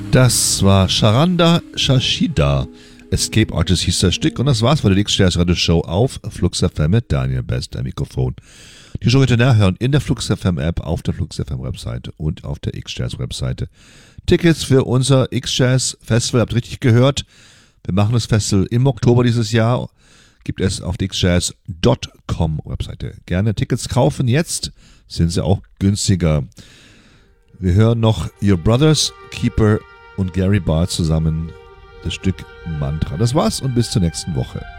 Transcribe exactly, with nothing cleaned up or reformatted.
Das war Charanda Shashida. Escape Artist hieß das Stück und das war's für die X-Jazz Radio Show auf Flux F M mit Daniel Best am Mikrofon. Die Show heute nachhören in der Flux F M App, auf der Flux F M Webseite und auf der X-Jazz Webseite. Tickets für unser X-Jazz Festival, habt richtig gehört. Wir machen das Festival im Oktober dieses Jahr. Gibt es auf der x jazz punkt com Webseite. Gerne Tickets kaufen. Jetzt sind sie auch günstiger. Wir hören noch Your Brothers Keeper und Gary Barr zusammen das Stück Mantra. Das war's und bis zur nächsten Woche.